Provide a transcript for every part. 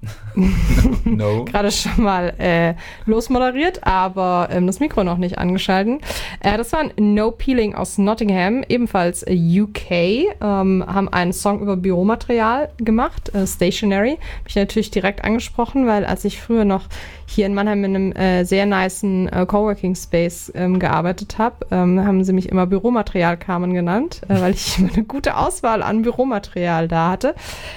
No. Gerade schon mal losmoderiert, aber das Mikro noch nicht angeschalten. Das war ein No Peeling aus Nottingham, ebenfalls UK, haben einen Song über Büromaterial gemacht, Stationery. Hab ich natürlich direkt angesprochen, weil als ich früher noch hier in Mannheim in einem sehr nicen Coworking Space gearbeitet habe, haben sie mich immer Büromaterial-Carmen genannt, weil ich immer eine gute Auswahl an Büromaterial da hatte.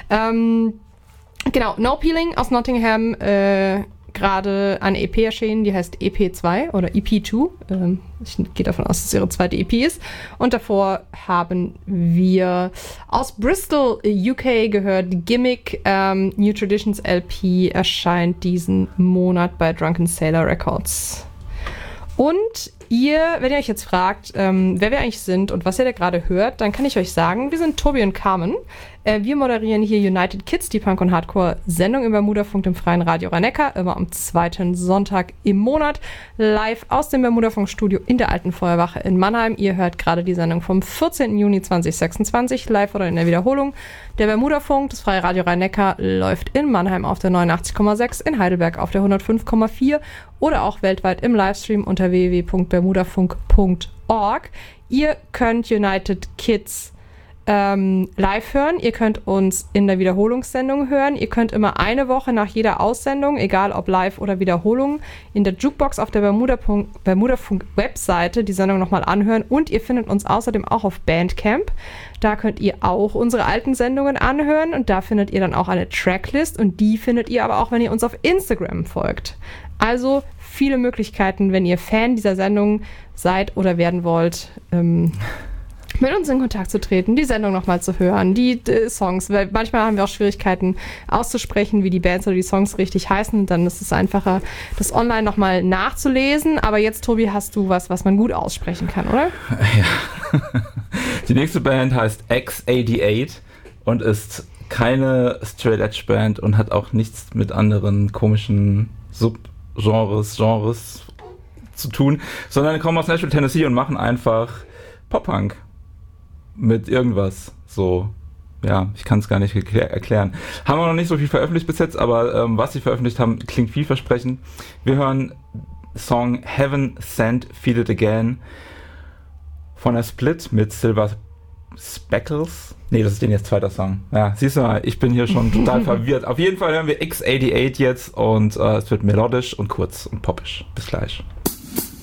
Genau, No Peeling aus Nottingham, gerade eine EP erschienen, die heißt EP2 oder EP2. Ich gehe davon aus, dass es ihre zweite EP ist. Und davor haben wir aus Bristol, UK gehört, Gimmick. New Traditions LP erscheint diesen Monat bei Drunken Sailor Records. Und wenn ihr euch jetzt fragt, wer wir eigentlich sind und was ihr da gerade hört, dann kann ich euch sagen, wir sind Tobi und Carmen. Wir moderieren hier United Kids, die Punk- und Hardcore-Sendung im Bermudafunk, dem freien Radio Rhein-Neckar, immer am zweiten Sonntag im Monat, live aus dem Bermudafunk-Studio in der Alten Feuerwache in Mannheim. Ihr hört gerade die Sendung vom 14. Juni 2026, live oder in der Wiederholung. Der Bermudafunk, das freie Radio Rhein-Neckar, läuft in Mannheim auf der 89,6, in Heidelberg auf der 105,4 oder auch weltweit im Livestream unter www.bermudafunk.org. Ihr könnt United Kids live hören. Ihr könnt uns in der Wiederholungssendung hören. Ihr könnt immer eine Woche nach jeder Aussendung, egal ob live oder Wiederholung, in der Jukebox auf der Bermudafunk-Webseite die Sendung nochmal anhören. Und ihr findet uns außerdem auch auf Bandcamp. Da könnt ihr auch unsere alten Sendungen anhören und da findet ihr dann auch eine Tracklist und die findet ihr aber auch, wenn ihr uns auf Instagram folgt. Also viele Möglichkeiten, wenn ihr Fan dieser Sendung seid oder werden wollt, mit uns in Kontakt zu treten, die Sendung nochmal zu hören, die Songs, weil manchmal haben wir auch Schwierigkeiten auszusprechen, wie die Bands oder die Songs richtig heißen, dann ist es einfacher, das online nochmal nachzulesen, aber jetzt, Tobi, hast du was man gut aussprechen kann, oder? Ja. Die nächste Band heißt X88 und ist keine Straight Edge Band und hat auch nichts mit anderen komischen Genres zu tun, sondern kommen aus Nashville, Tennessee und machen einfach Pop-Punk. Mit irgendwas. So, ja, ich kann es gar nicht erklären. Haben wir noch nicht so viel veröffentlicht bis jetzt, aber was sie veröffentlicht haben, klingt vielversprechend. Wir hören Song Heaven Sent Feel It Again von der Split mit Silver Speckles. Nee, das ist den jetzt zweiter Song. Ja, siehst du mal, ich bin hier schon total verwirrt. Auf jeden Fall hören wir X88 jetzt und es wird melodisch und kurz und poppisch. Bis gleich.